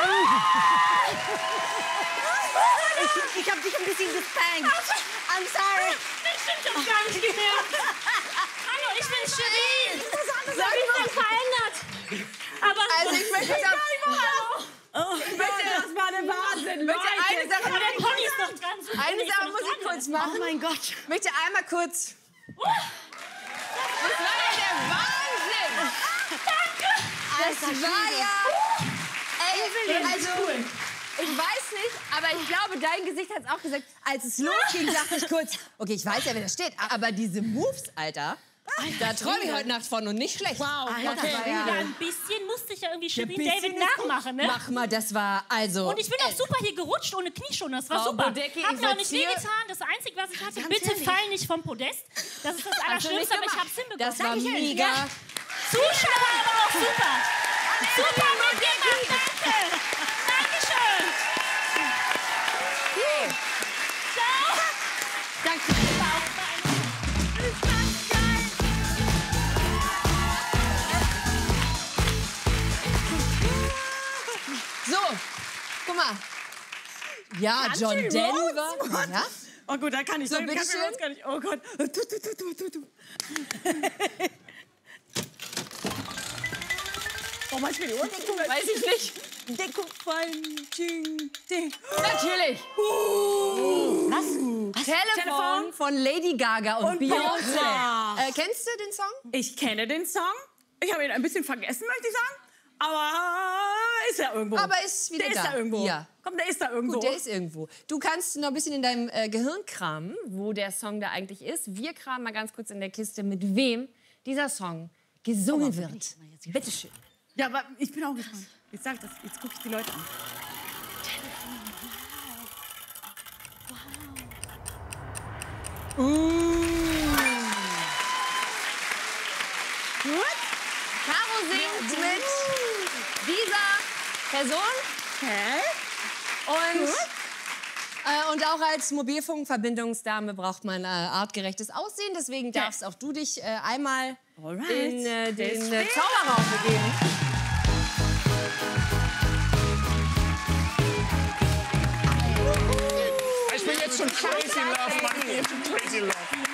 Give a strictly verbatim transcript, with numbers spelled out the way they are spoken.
Ich, ich hab dich ein bisschen gespankt. I'm sorry. Ich hab gar nicht gemerkt. Hallo, ich bin Shirin. Was hab ich denn verändert? Aber also ich möchte sagen, Oh, ich möchte, das war der Wahnsinn, möchte eine Sache, aber der Pony ist doch dran. So eine Sache muss ich kurz machen. Oh mein Gott. Ich möchte einmal kurz. Oh, Das war ja der Wahnsinn. danke. Das war ja. Ey, also ich weiß nicht, aber ich glaube, dein Gesicht hat es auch gesagt. Als es losging, dachte ich kurz, okay, ich weiß ja, wer da steht, aber diese Moves, Alter. Da träume ich heute Nacht von und nicht schlecht. Wow, Alter, okay. das war Ja, ja, ein bisschen musste ich ja irgendwie Shirin bisschen David ist nachmachen, ne? mach mal, das war also. Und ich bin auch super hier gerutscht ohne Knieschoner. Das war Frau super. Bodecki, Hat ich mir auch würd's nicht hier- wehgetan. Das Einzige, was ich hatte, Ganz bitte ehrlich. fall nicht vom Podest. Das ist das Allerschlimmste, aber ich hab's hinbekommen. Das war Dankeschön. mega. Ja. Zuschauer aber auch super. Super mitgemacht, danke. Dankeschön. Ciao. Danke. So, guck mal. Ja, Ganz John schön Denver. Rot. Ja? Oh gut, da kann ich So, so, bitteschön. gar nicht. Oh Gott. Du, du, du, du, du, du. Oh, mal spielen. Oh, Deckung, Weiß ich nicht. Deckung fallen. Ding, ding. Natürlich. Was? Telefon, Telefon von Lady Gaga und, Und Beyoncé. Beyoncé. Äh, kennst du den Song? Ich kenne den Song. Ich habe ihn ein bisschen vergessen, möchte ich sagen. Aber ist er irgendwo. Aber ist wieder der da. ist da irgendwo. Ja. Komm, der ist da irgendwo. Gut, der ist irgendwo. Du kannst noch ein bisschen in deinem äh, Gehirn kramen, wo der Song da eigentlich ist. Wir kramen mal ganz kurz in der Kiste, mit wem dieser Song gesungen wird. Bitte schön. Ja, aber ich bin auch gespannt. Jetzt sag das. Jetzt gucke ich die Leute an. Gut. Caro singt mit dieser Person. Okay. Und, äh, und auch als Mobilfunkverbindungsdame braucht man äh, artgerechtes Aussehen. Deswegen darfst auch du dich äh, einmal Alright. in äh, den äh, Deswegen. Zauberraum begeben. Ich bin jetzt schon crazy in love, Mann. Ich bin crazy in love.